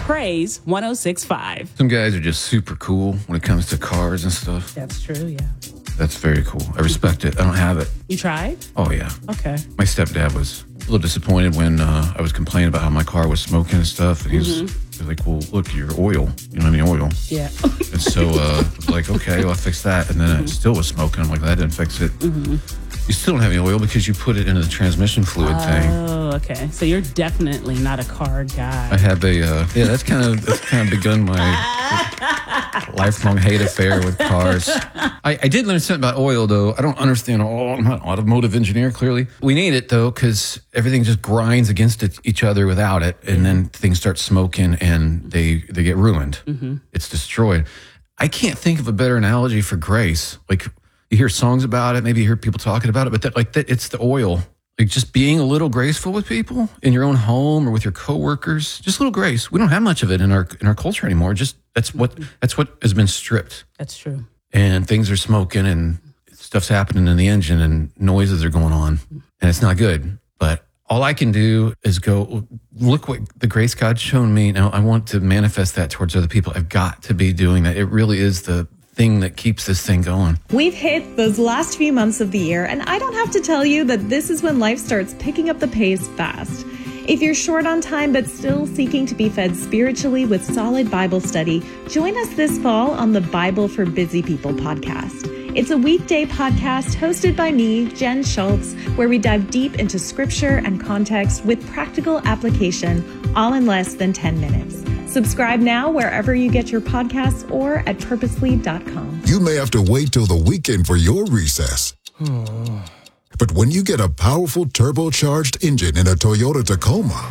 Praise 106.5. Some guys are just super cool when it comes to cars and stuff. That's true, yeah. That's very cool. I respect it. I don't have it. You tried? Oh, yeah. Okay. My stepdad was a little disappointed when I was complaining about how my car was smoking and stuff. And he was like, well, look, your oil. You don't have any oil. Yeah. And so I was like, okay, well, I'll fix that. And then it still was smoking. I'm like, that didn't fix it. You still don't have any oil because you put it into the transmission fluid thing. Oh, okay. So you're definitely not a car guy. I have a, that's kind of begun my lifelong hate affair with cars. I did learn something about oil, though. I don't understand all. I'm not an automotive engineer, clearly. We need it, though, because everything just grinds against each other without it, and then things start smoking, and they get ruined. It's destroyed. I can't think of a better analogy for grace. Like, you hear songs about it, maybe you hear people talking about it, but it's the oil. Like just being a little graceful with people in your own home or with your coworkers, just a little grace. We don't have much of it in our culture anymore. Just that's what has been stripped. That's true. And things are smoking and stuff's happening in the engine and noises are going on and it's not good. But all I can do is go, look what the grace God's shown me. Now I want to manifest that towards other people. I've got to be doing that. It really is the thing that keeps this thing going. We've hit those last few months of the year, and I don't have to tell you that this is when life starts picking up the pace fast. If you're short on time but still seeking to be fed spiritually with solid Bible study, join us this fall on the Bible for Busy People podcast. It's a weekday podcast hosted by me, Jen Schultz, where we dive deep into scripture and context with practical application, all in less than 10 minutes. Subscribe now wherever you get your podcasts or at purposely.com. You may have to wait till the weekend for your recess. But when you get a powerful turbocharged engine in a Toyota Tacoma,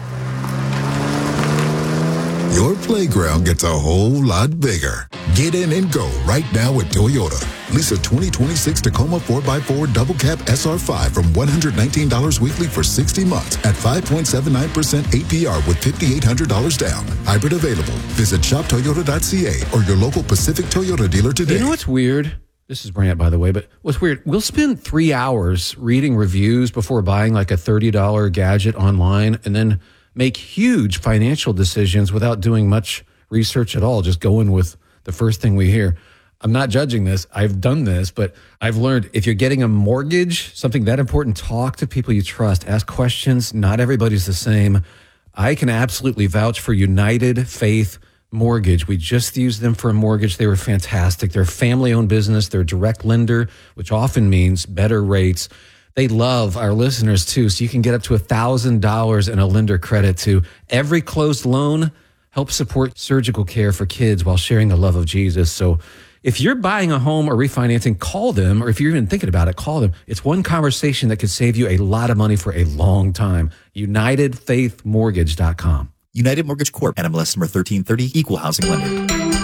your playground gets a whole lot bigger. Get in and go right now at Toyota. Lease a 2026 Tacoma 4x4 Double Cab SR5 from $119 weekly for 60 months at 5.79% APR with $5,800 down. Hybrid available. Visit shoptoyota.ca or your local Pacific Toyota dealer today. You know what's weird? This is Brant, by the way, but what's weird, we'll spend 3 hours reading reviews before buying like a $30 gadget online and then make huge financial decisions without doing much research at all, just going with the first thing we hear. I'm not judging this. I've done this, but I've learned if you're getting a mortgage, something that important, talk to people you trust, ask questions. Not everybody's the same. I can absolutely vouch for United Faith Mortgage. We just used them for a mortgage. They were fantastic. They're a family-owned business. They're a direct lender, which often means better rates. They love our listeners, too, so you can get up to $1,000 in a lender credit to every closed loan. Help support surgical care for kids while sharing the love of Jesus. So if you're buying a home or refinancing, call them, or if you're even thinking about it, call them. It's one conversation that could save you a lot of money for a long time. UnitedFaithMortgage.com. United Mortgage Corp. NMLS number 1330, Equal Housing Lender.